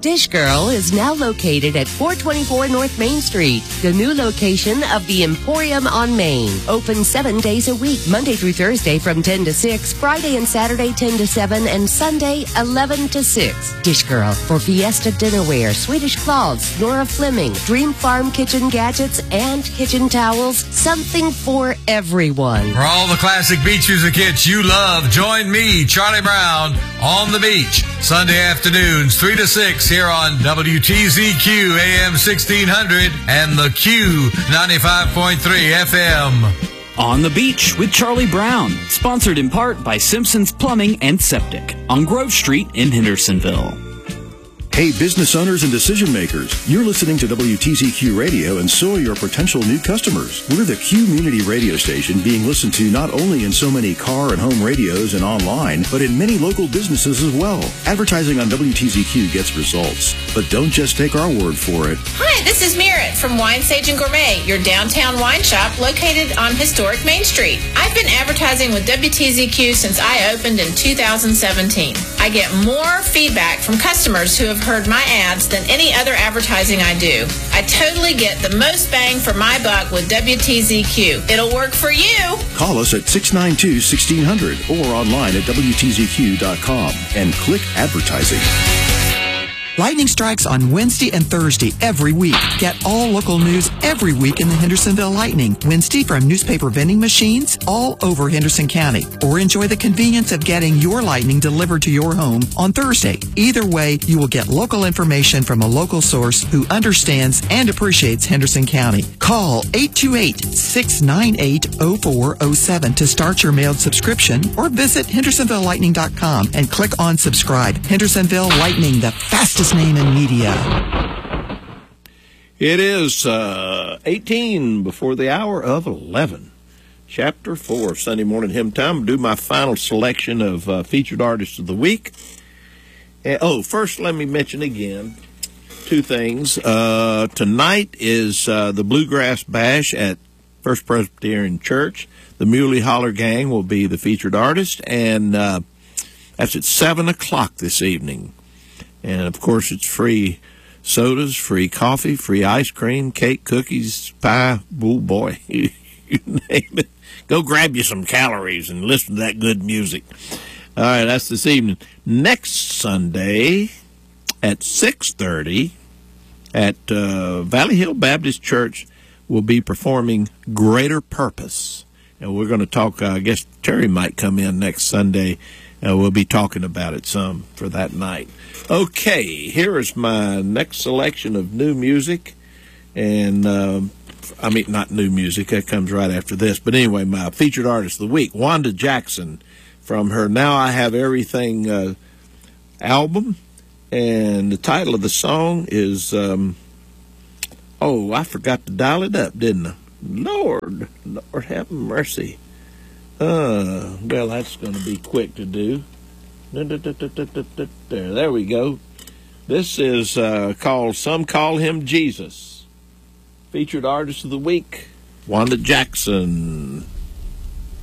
Dish Girl is now located at 424 North Main Street, the new location of the Emporium on Main. Open 7 days a week, Monday through Thursday from 10 to 6, Friday and Saturday 10 to 7, and Sunday 11 to 6. Dish Girl for Fiesta Dinnerware, Swedish Cloths, Nora Fleming, Dream Farm Kitchen Gadgets, and kitchen towels. Something for everyone. For all the classic beach music hits you love, join me, Charlie Brown, on the beach. Sunday afternoons, 3 to 6 here on WTZQ AM 1600 and the Q 95.3 FM. On the Beach with Charlie Brown, sponsored in part by Simpson's Plumbing and Septic on Grove Street in Hendersonville. Hey, business owners and decision makers, you're listening to WTZQ Radio, and so are your potential new customers. We're the community radio station being listened to not only in so many car and home radios and online, but in many local businesses as well. Advertising on WTZQ gets results, but don't just take our word for it. Hi, this is Merritt from Wine Sage and Gourmet, your downtown wine shop located on historic Main Street. I've been advertising with WTZQ since I opened in 2017. I get more feedback from customers who have heard my ads than any other advertising I do. I totally get the most bang for my buck with WTZQ. It'll work for you. Call us at 692-1600 or online at WTZQ.com and click advertising. Lightning strikes on Wednesday and Thursday every week. Get all local news every week in the Hendersonville Lightning. Wednesday from newspaper vending machines all over Henderson County. Or enjoy the convenience of getting your lightning delivered to your home on Thursday. Either way, you will get local information from a local source who understands and appreciates Henderson County. Call 828-698-0407 to start your mailed subscription or visit HendersonvilleLightning.com and click on subscribe. Hendersonville Lightning, the fastest name in media. It is 18 before the hour of 11. Chapter 4 of Sunday Morning Hymn Time. I'll do my final selection of featured artists of the week. First let me mention again two things. Tonight is the Bluegrass Bash at First Presbyterian Church. The Muley Holler Gang will be the featured artist, and that's at 7 o'clock this evening. And, of course, it's free sodas, free coffee, free ice cream, cake, cookies, pie. Oh, boy, you name it. Go grab you some calories and listen to that good music. All right, that's this evening. Next Sunday at 6:30 at Valley Hill Baptist Church, we'll be performing Greater Purpose. And we're going to talk, I guess Terry might come in next Sunday. We'll be talking about it some for that night. Okay, here is my next selection of new music. And, not new music. That comes right after this. But anyway, my featured artist of the week, Wanda Jackson, from her Now I Have Everything album. And the title of the song is, I forgot to dial it up, didn't I? Lord have mercy. Well, that's going to be quick to do. There we go. This is called Some Call Him Jesus. Featured artist of the week, Wanda Jackson.